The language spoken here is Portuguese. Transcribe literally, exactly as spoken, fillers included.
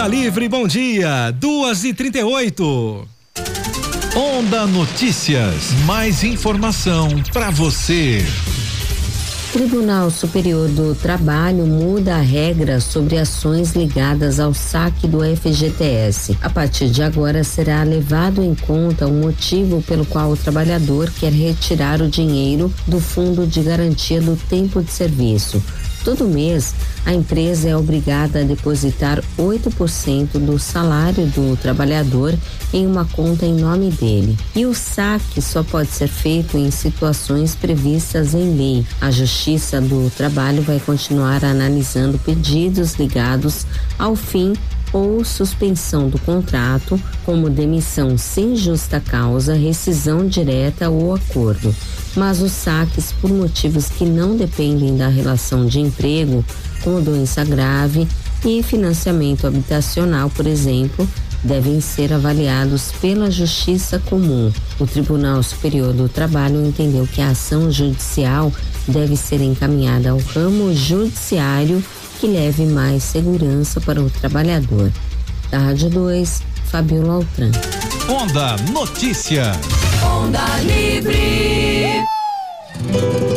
Onda Livre, bom dia, duas e trinta e oito. Onda Notícias, mais informação para você. Tribunal Superior do Trabalho muda a regra sobre ações ligadas ao saque do F G T S. A partir de agora será levado em conta o motivo pelo qual o trabalhador quer retirar o dinheiro do Fundo de Garantia do Tempo de Serviço. Todo mês, a empresa é obrigada a depositar oito por cento do salário do trabalhador em uma conta em nome dele. E o saque só pode ser feito em situações previstas em lei. A Justiça do Trabalho vai continuar analisando pedidos ligados ao fim ou suspensão do contrato, como demissão sem justa causa, rescisão direta ou acordo. Mas os saques por motivos que não dependem da relação de emprego, como doença grave e financiamento habitacional, por exemplo, devem ser avaliados pela Justiça Comum. O Tribunal Superior do Trabalho entendeu que a ação judicial deve ser encaminhada ao ramo judiciário que leve mais segurança para o trabalhador. Da Rádio dois, Fabiola Altran. Onda Notícias. Onda Livre.